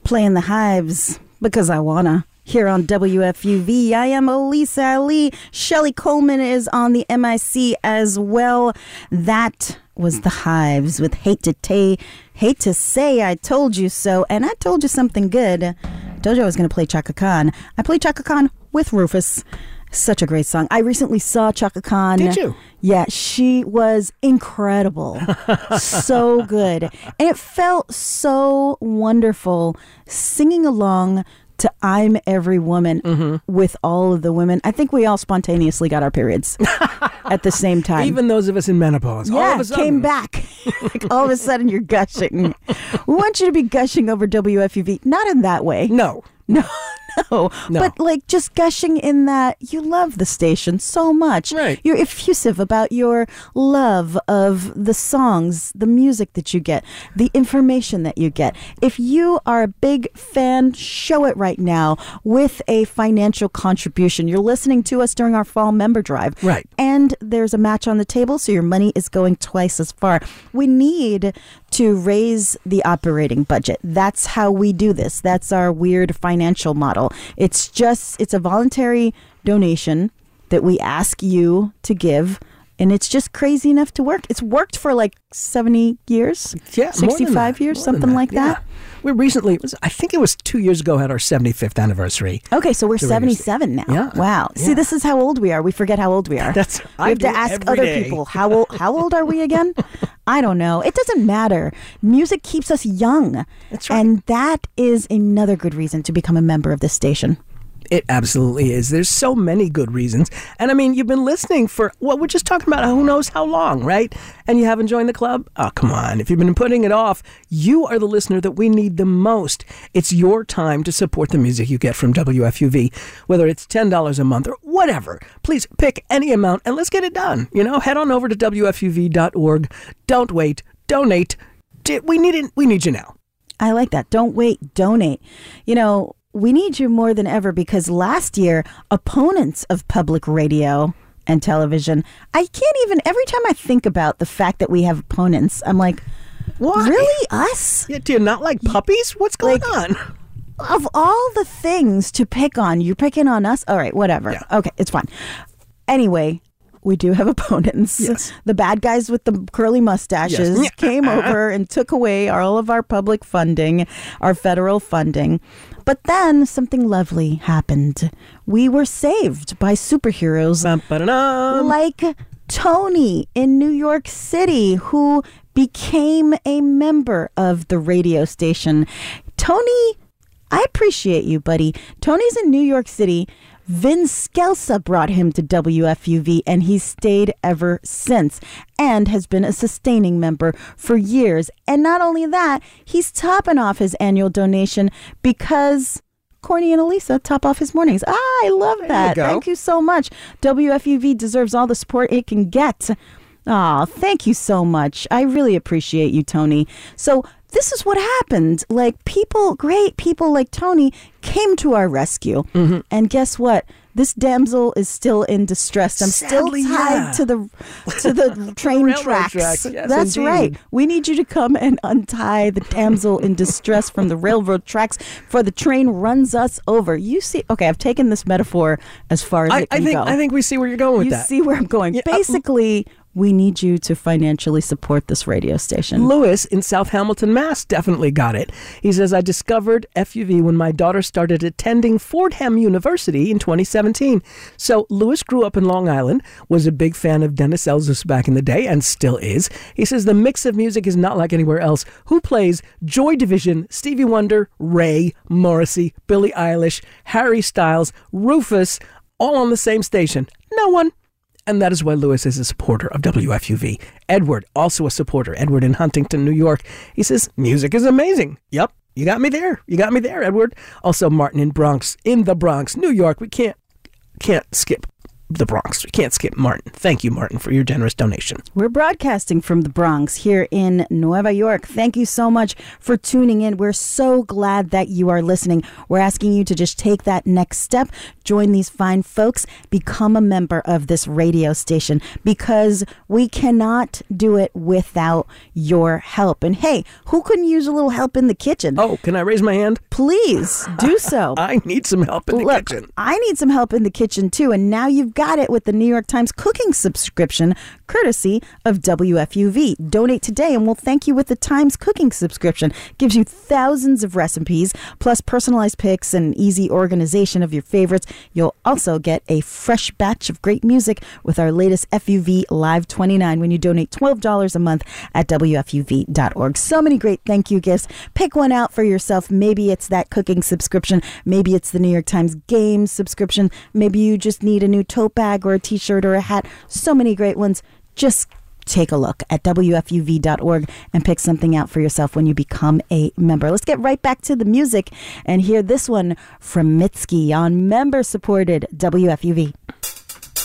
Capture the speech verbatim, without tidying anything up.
Playing the Hives because I wanna. Here on W F U V, I am Elisa Ali. Shelley Coleman is on the M I C as well. That was the Hives with Hate to Ta- Hate to Say I Told You So. And I told you something good. I told you I was going to play Chaka Khan. I played Chaka Khan with Rufus. Such a great song. I recently saw Chaka Khan. Did you? Yeah, she was incredible. So good. And it felt so wonderful singing along to I'm Every Woman mm-hmm. with all of the women. I think we all spontaneously got our periods at the same time. Even those of us in menopause. Yeah, all of a sudden. Came back. Like all of a sudden you're gushing. We want you to be gushing over W F U V. Not in that way. No. No. No. no, but like just gushing in that you love the station so much. Right. You're effusive about your love of the songs, the music that you get, the information that you get. If you are a big fan, show it right now with a financial contribution. You're listening to us during our fall member drive. Right. And there's a match on the table, so your money is going twice as far. We need to raise the operating budget. That's how we do this. That's our weird financial model. It's just, it's a voluntary donation that we ask you to give. And it's just crazy enough to work. It's worked for like seventy years, yeah, sixty-five years, something like that. Yeah. We recently, it was, I think it was two years ago, had our seventy-fifth anniversary. Okay, so we're seventy-seven now. Yeah. Wow. Yeah. See, this is how old we are. We forget how old we are. That's we I have to do ask every other day. people, how old, how old are we again? I don't know. It doesn't matter. Music keeps us young. That's right. And that is another good reason to become a member of this station. It absolutely is. There's so many good reasons. And I mean, you've been listening for, what we're just talking about, who knows how long, right? And you haven't joined the club? Oh, come on. If you've been putting it off, you are the listener that we need the most. It's your time to support the music you get from W F U V, whether it's ten dollars a month or whatever. Please pick any amount and let's get it done. You know, head on over to W F U V dot org. Don't wait. Donate. We need it. We need you now. I like that. Don't wait. Donate. You know, we need you more than ever because last year, opponents of public radio and television, I can't even, every time I think about the fact that we have opponents, I'm like, Why? Really? Us? Yeah, do you not like puppies? What's going Like- on? Of all the things to pick on, you're picking on us? All right, whatever. Yeah. Okay, it's fine. Anyway, we do have opponents. Yes. The bad guys with the curly mustaches Yes. came over and took away all of our public funding, our federal funding. But then something lovely happened. We were saved by superheroes Ba-ba-da-dum. like Tony in New York City, who became a member of the radio station. Tony, I appreciate you, buddy. Tony's in New York City. Vin Scelsa brought him to W F U V, and he's stayed ever since and has been a sustaining member for years. And not only that, he's topping off his annual donation because Corny and Elisa top off his mornings. Ah, I love There that. you go. Thank you so much. W F U V deserves all the support it can get. Aw, thank you so much. I really appreciate you, Tony. So this is what happened. Like people, great people like Tony came to our rescue. Mm-hmm. And guess what? This damsel is still in distress. I'm Sadly, still tied yeah. to the to the train Railroad tracks. tracks, yes, That's indeed. right. We need you to come and untie the damsel in distress from the railroad tracks, for the train runs us over. You see? Okay, I've taken this metaphor as far as I, it I can think go. I think we see where you're going with you that. see where I'm going. Yeah, uh, Basically, we need you to financially support this radio station. Lewis in South Hamilton, Mass definitely got it. He says, I discovered F U V when my daughter started attending Fordham University in twenty seventeen. So Lewis grew up in Long Island, was a big fan of Dennis Elzis back in the day, and still is. He says the mix of music is not like anywhere else. Who plays Joy Division, Stevie Wonder, Ray, Morrissey, Billie Eilish, Harry Styles, Rufus, all on the same station? No one. And that is why Lewis is a supporter of W F U V. Edward, also a supporter. Edward in Huntington, New York. He says, music is amazing. Yep, you got me there. You got me there, Edward. Also Martin in Bronx, in the Bronx, New York. We can't, can't skip the Bronx. We can't skip Martin. Thank you, Martin, for your generous donation. We're broadcasting from the Bronx here in Nueva York. Thank you so much for tuning in. We're so glad that you are listening. We're asking you to just take that next step, join these fine folks, become a member of this radio station, because we cannot do it without your help. And hey, who couldn't use a little help in the kitchen? Oh, can I raise my hand? Please do so. I need some help in the Look, kitchen. I need some help in the kitchen too, and now you've got it with the New York Times cooking subscription, courtesy of W F U V. Donate today and we'll thank you with the Times cooking subscription. Gives you thousands of recipes, plus personalized picks and easy organization of your favorites. You'll also get a fresh batch of great music with our latest F U V Live twenty-nine when you donate twelve dollars a month at W F U V dot org. So many great thank you gifts. Pick one out for yourself. Maybe it's that cooking subscription. Maybe it's the New York Times Games subscription. Maybe you just need a new tote bag or a t-shirt or a hat. So many great ones. Just take a look at W F U V dot org and pick something out for yourself when you become a member. Let's get right back to the music and hear this one from Mitski on member-supported W F U V.